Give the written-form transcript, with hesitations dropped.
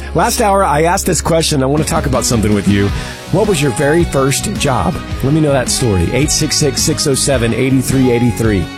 Last hour, I asked this question. I want to talk about something with you. What was your very first job? Let me know that story. 866-607-8383.